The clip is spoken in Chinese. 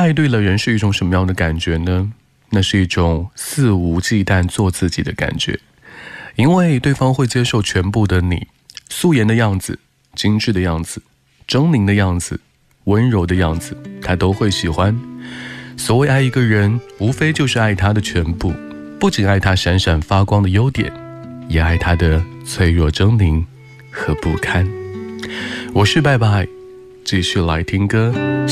爱对了人是一种什么样的感觉呢？那是一种肆无忌惮做自己的感觉，因为对方会接受全部的你，素颜的样子，精致的样子，狰狞的样子，温柔的样子，他都会喜欢。所谓爱一个人，无非就是爱他的全部，不仅爱他闪闪发光的优点，也爱他的脆弱狰狞和不堪。我是拜拜，继续来听歌。